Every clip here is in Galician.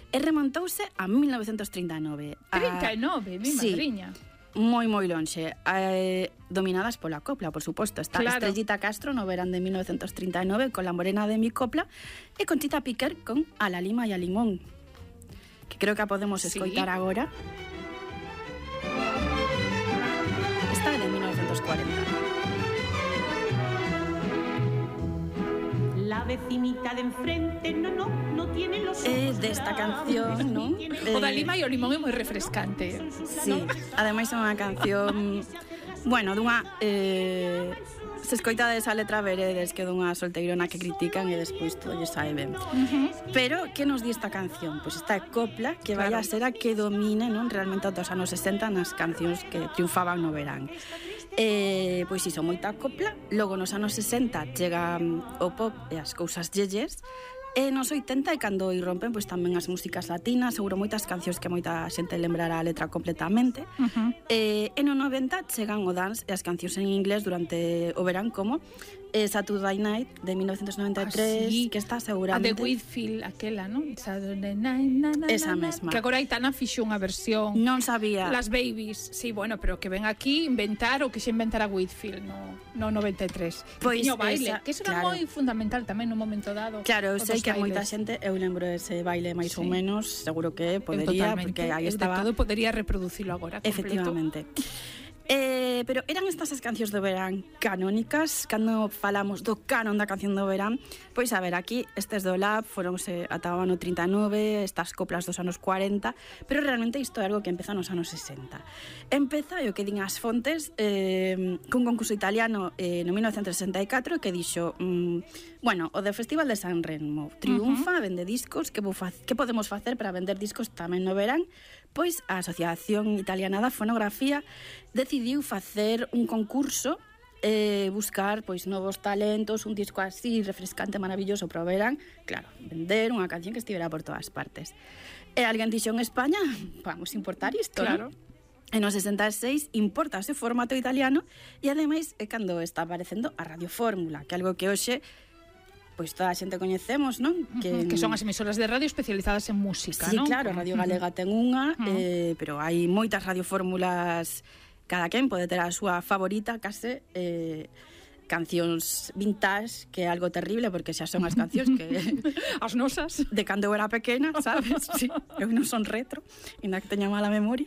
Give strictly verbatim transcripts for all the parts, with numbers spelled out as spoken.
e remontouse a mil novecentos trinta e nove. trinta e nove, mi sí, madriña. Moi, moi lonxe. Eh, dominadas pola copla, por suposto. Está claro. Estrellita Castro no verán de mil novecentos trinta e nove con La morena de mi copla e Conchita Piquer con A la lima e a limón, que creo que a podemos escoitar sí. agora. Esta é de mil novecentos cuarenta. La vecinita de enfrente, no, no, no tiene los ojos. É desta canción, non? O da lima e o limón é moi refrescante. Sí, ademais é unha canción, bueno, dunha... Eh, se escoitades a letra veredes que dunha solteirona que critican e despois todo lle sae ben. Uh-huh. Pero, que nos di esta canción? Pois esta copla que vai claro. a ser a que domine, non, realmente aos anos sesenta nas cancións que triunfaban no verán. Eh, pois iso, moita copla. Logo nos anos sesenta chega o pop e as cousas yeyes. E nos oitenta, e cando irrompen pois tamén as músicas latinas, seguro moitas cancións que moita xente lembrará a letra completamente. Uh-huh. E, e no noventa chegan o dance e as cancións en inglés durante o verán, como eh, Saturday Night de mil novecentos noventa e tres, ah, sí. que está seguramente... A de Whitfield, aquela, non? Saturday Night, na, na, esa na, mesma. Que agora Aitana fixo unha versión... Non sabía. Las Babies, sí, bueno, pero que ven aquí inventar o que se inventara Whitfield no, no noventa e tres. Pois Tiño baile, esa, que eso era claro. moi fundamental tamén nun momento dado. Claro, eu sei que moita xente, eu lembro ese baile máis sí. ou menos, seguro que podería, porque aí estaba... De todo podería reproducilo agora completo. Efectivamente. Eh, pero eran estas as cancións do verán canónicas. Cando falamos do canon da canción do verán, pois a ver, aquí estes do Lab foronse ata o ano trinta e nove, estas coplas dos anos cuarenta, pero realmente isto é algo que empeza nos anos sesenta. Empeza, o que din as fontes, eh, cun concurso italiano eh, no mil novecentos sesenta e catro que dixo, mm, bueno, o do Festival de San Remo triunfa, uh-huh. vende discos, que, que podemos facer para vender discos tamén no verán? Pois a Asociación Italiana da Fonografía decidiu facer un concurso, eh, buscar pois novos talentos, un disco así refrescante, maravilloso para o verán, claro, vender unha canción que estivera por todas partes. E alguén dixo en España, vamos importar isto, claro. ¿no? En o sesenta e seis importa ese formato italiano e ademais é cando está aparecendo a Radio Fórmula, que é algo que hoxe pois toda a xente coñecemos, non? Que, que son as emisoras de radio especializadas en música, sí, non? Sí, claro, Radio Galega ten unha, uh-huh. eh, pero hai moitas radiofórmulas, cada quen pode ter a súa favorita, case, eh, cancións vintage, que é algo terrible, porque xa son as cancións que... as nosas. De cando eu era pequena, sabes? Sí, eu non son retro, ainda que teña mala memoria.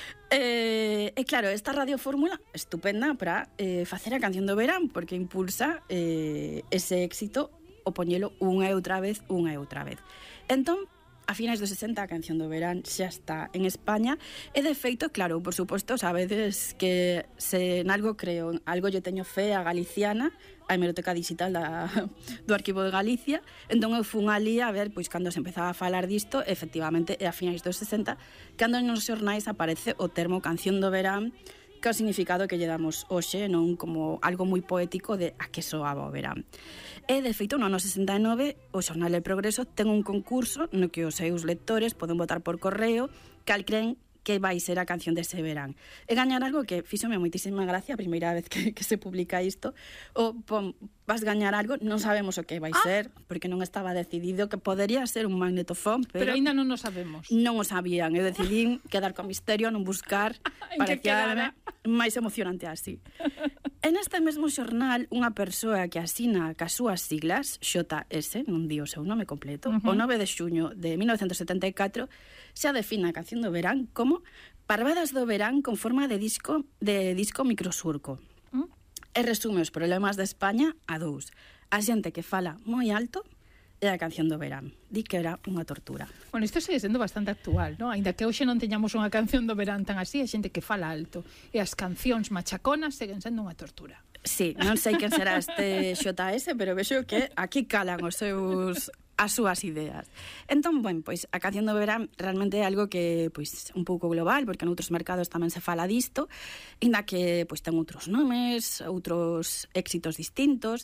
Eh, e claro, esta radiofórmula estupenda para eh, facer a canción do verán, porque impulsa eh, ese éxito o poñelo unha e outra vez, unha e outra vez. Entón, a finais dos sesenta a canción do verán xa está en España e de feito, claro, por suposto, sabedes que se en algo creo, algo yo teño fe a Galiciana, a hemeroteca digital da, do Arquivo de Galicia, entón eu fun ali a ver, pois, cando se empezaba a falar disto, efectivamente, é a finais dos sesenta, cando nos xornais aparece o termo canción do verán, que é o significado que lle damos hoxe, non como algo moi poético de a que soaba o verán. E, de feito, no ano sesenta e nove, o Xornal El Progreso ten un concurso no que os seus lectores poden votar por correo cal creen que vai ser a canción dese verán. E gañar algo que fíxome moitísima gracia a primeira vez que, que se publica isto, o pom, vas gañar algo, non sabemos o que vai ah. ser, porque non estaba decidido, que podería ser un magnetofón, pero, pero ainda non o sabemos. Non o sabían, eu decidín quedar con misterio, non buscar, parecía máis emocionante así. En este mesmo xornal, unha persoa que asina cas súas siglas, X S, non di o seu nome completo, uh-huh. o nove de xuño de mil novecentos setenta e catro, xa define a canción do verán como Parvadas do verán con forma de disco de disco microsurco. Uh-huh. E resume os problemas de España a dous. A xente que fala moi alto e a canción do verán. Di que era unha tortura. Bueno, isto segue sendo bastante actual, non? Ainda que hoxe non teñamos unha canción do verán tan así, a xente que fala alto e as cancións machaconas seguen sendo unha tortura. Sí, non sei quen será este X S, pero vexo que aquí calan os seus as súas ideas. Entón, bueno, pois a canción do verán realmente é algo que pois un pouco global, porque noutros mercados tamén se fala disto, inda que pois ten outros nomes, outros éxitos distintos.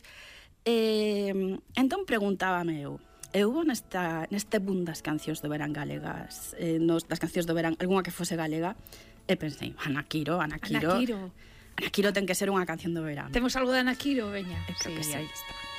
Eh, entón preguntábame eu, eu hubo nesta, neste boom das cancións do verán galegas, eh, nos, das cancións do verán, algunha que fose galega, e pensei, Ana Quiro, Ana Quiro, Ana Quiro. Ana Quiro ten que ser unha canción do verán. Temos algo de Ana Quiro, veña. Eu creo sí, que sí. Aí está.